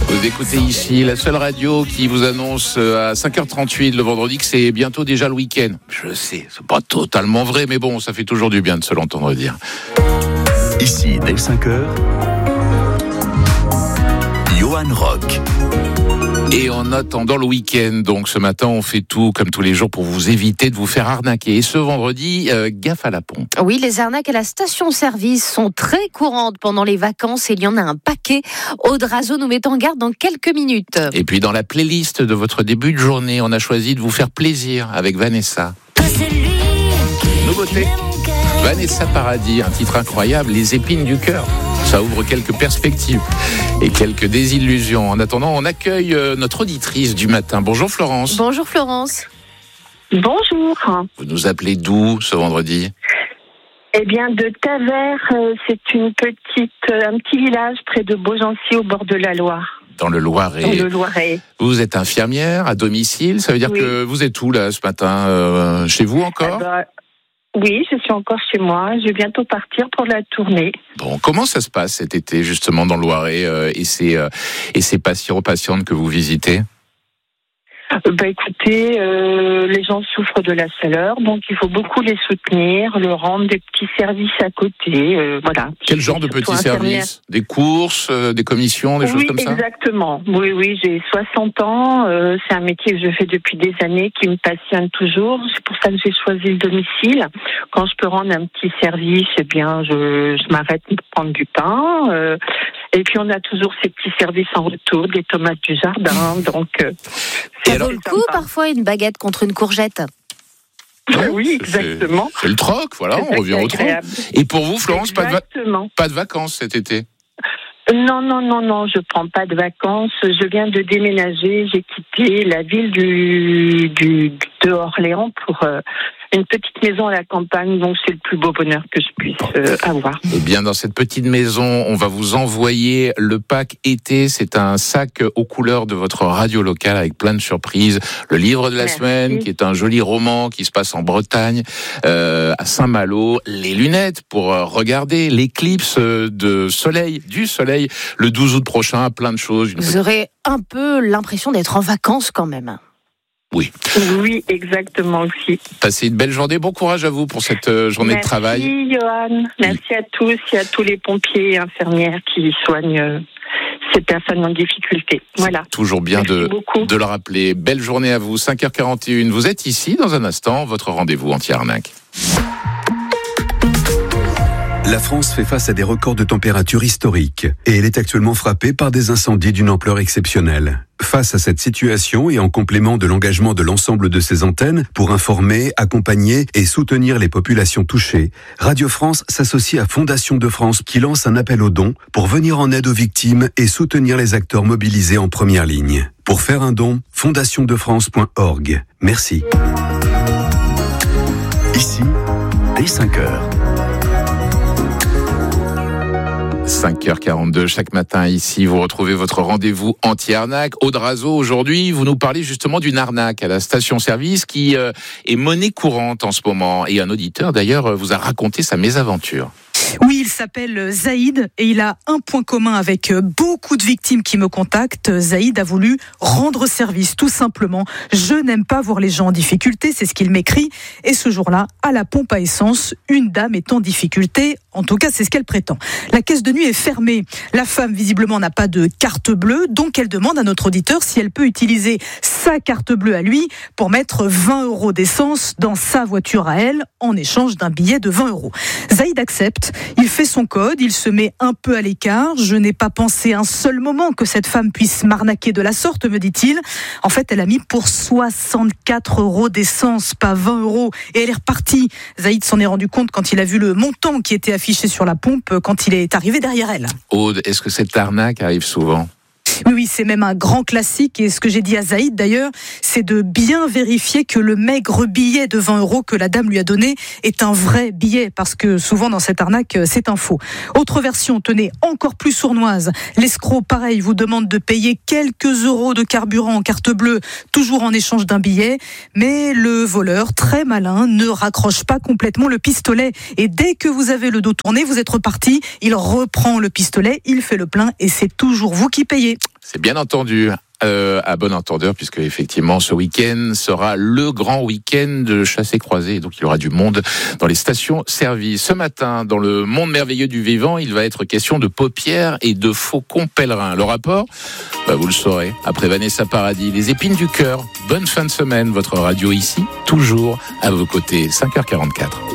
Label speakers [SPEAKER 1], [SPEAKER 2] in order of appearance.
[SPEAKER 1] Vous écoutez ici la seule radio qui vous annonce à 5h38 le vendredi que c'est bientôt déjà le week-end. Je sais, c'est pas totalement vrai, mais bon, ça fait toujours du bien de se l'entendre dire.
[SPEAKER 2] Ici, dès 5h, Johan Rock.
[SPEAKER 1] Et en attendant le week-end, donc ce matin, on fait tout, comme tous les jours, pour vous éviter de vous faire arnaquer. Et ce vendredi, gaffe à la pompe.
[SPEAKER 3] Oui, les arnaques à la station-service sont très courantes pendant les vacances et il y en a un paquet. Aude Razo nous met en garde dans quelques minutes.
[SPEAKER 1] Et puis dans la playlist de votre début de journée, on a choisi de vous faire plaisir avec Vanessa. Nouveauté. Vanessa Paradis, un titre incroyable, Les épines du cœur. Ça ouvre quelques perspectives et quelques désillusions. En attendant, on accueille notre auditrice du matin. Bonjour Florence.
[SPEAKER 3] Bonjour Florence.
[SPEAKER 4] Bonjour.
[SPEAKER 1] Vous nous appelez d'où ce vendredi ?
[SPEAKER 4] Eh bien, de Tavers, c'est un petit village près de Beaugency au bord de la Loire.
[SPEAKER 1] Dans le Loiret.
[SPEAKER 4] Dans le Loiret.
[SPEAKER 1] Vous êtes infirmière à domicile, ça veut dire que vous êtes où là ce matin ? Chez vous encore ?
[SPEAKER 4] Oui, je suis encore chez moi. Je vais bientôt partir pour la tournée.
[SPEAKER 1] Bon, comment ça se passe cet été justement dans le Loiret et ces patients-patientes que vous visitez ?
[SPEAKER 4] Écoutez, les gens souffrent de la chaleur, donc il faut beaucoup les soutenir, leur rendre des petits services à côté, voilà.
[SPEAKER 1] Quel genre de petits services ? Des courses, des commissions, des choses comme ça ?
[SPEAKER 4] Oui, exactement. Oui, j'ai 60 ans, c'est un métier que je fais depuis des années, qui me passionne toujours, c'est pour ça que j'ai choisi le domicile. Quand je peux rendre un petit service, eh bien, je m'arrête de prendre du pain, et puis on a toujours ces petits services en retour, des tomates du jardin, donc...
[SPEAKER 3] Ça vaut le coup parfois une baguette contre une courgette.
[SPEAKER 4] Oui, exactement.
[SPEAKER 1] C'est le troc, voilà, on revient au troc. Et pour vous, Florence, pas de vacances cet été ?
[SPEAKER 4] Non, je prends pas de vacances. Je viens de déménager. J'ai quitté la ville de Orléans pour une petite maison à la campagne. Donc c'est le plus beau bonheur que je puisse avoir.
[SPEAKER 1] Eh bien, dans cette petite maison, on va vous envoyer le pack été. C'est un sac aux couleurs de votre radio locale avec plein de surprises. Le livre de la semaine, qui est un joli roman qui se passe en Bretagne, à Saint-Malo. Les lunettes pour regarder l'éclipse du soleil, le 12 août prochain. Plein de choses.
[SPEAKER 3] Vous aurez un peu l'impression d'être en vacances quand même.
[SPEAKER 1] Oui.
[SPEAKER 4] Oui, exactement aussi.
[SPEAKER 1] Passez une belle journée. Bon courage à vous pour cette journée de travail.
[SPEAKER 4] Merci, Johan. Merci à tous et à tous les pompiers et infirmières qui soignent ces personnes en difficulté. Voilà.
[SPEAKER 1] Toujours bien de le rappeler. Belle journée à vous. 5h41. Vous êtes ici dans un instant. Votre rendez-vous anti-arnaque.
[SPEAKER 2] La France fait face à des records de température historiques et elle est actuellement frappée par des incendies d'une ampleur exceptionnelle. Face à cette situation et en complément de l'engagement de l'ensemble de ses antennes pour informer, accompagner et soutenir les populations touchées, Radio France s'associe à Fondation de France qui lance un appel aux dons pour venir en aide aux victimes et soutenir les acteurs mobilisés en première ligne. Pour faire un don, fondationdefrance.org. Merci. Ici, dès 5h.
[SPEAKER 1] 5h42 chaque matin ici, vous retrouvez votre rendez-vous anti-arnaque. Aude Razo, aujourd'hui, vous nous parlez justement d'une arnaque à la station-service qui est monnaie courante en ce moment. Et un auditeur d'ailleurs vous a raconté sa mésaventure.
[SPEAKER 5] Oui, il s'appelle Zaïd et il a un point commun avec beaucoup de victimes qui me contactent. Zaïd a voulu rendre service, tout simplement. Je n'aime pas voir les gens en difficulté, c'est ce qu'il m'écrit. Et ce jour-là, à la pompe à essence, une dame est en difficulté. En tout cas, c'est ce qu'elle prétend. La caisse de nuit est fermée. La femme, visiblement, n'a pas de carte bleue. Donc, elle demande à notre auditeur si elle peut utiliser sa carte bleue à lui pour mettre 20 € d'essence dans sa voiture à elle en échange d'un billet de 20 €. Zaïd accepte. Il fait son code, il se met un peu à l'écart. Je n'ai pas pensé un seul moment que cette femme puisse m'arnaquer de la sorte, me dit-il. En fait, elle a mis pour 64 € d'essence, pas 20 €. Et elle est repartie. Zaïd s'en est rendu compte quand il a vu le montant qui était affiché sur la pompe quand il est arrivé derrière elle.
[SPEAKER 1] Aude, est-ce que cette arnaque arrive souvent ?
[SPEAKER 5] Oui, c'est même un grand classique. Et ce que j'ai dit à Zaïd, d'ailleurs, c'est de bien vérifier que le maigre billet de 20 € que la dame lui a donné est un vrai billet. Parce que souvent, dans cette arnaque, c'est un faux. Autre version, tenez, encore plus sournoise. L'escroc, pareil, vous demande de payer quelques euros de carburant en carte bleue, toujours en échange d'un billet. Mais le voleur, très malin, ne raccroche pas complètement le pistolet. Et dès que vous avez le dos tourné, vous êtes reparti. Il reprend le pistolet, il fait le plein et c'est toujours vous qui payez.
[SPEAKER 1] C'est bien entendu. À bon entendeur, puisque effectivement ce week-end sera le grand week-end de chassé-croisé, donc il y aura du monde dans les stations-service. Ce matin, dans le monde merveilleux du vivant, il va être question de paupières et de faucons pèlerins. Le rapport, vous le saurez, après Vanessa Paradis, les épines du cœur. Bonne fin de semaine, votre radio ici, toujours à vos côtés, 5h44.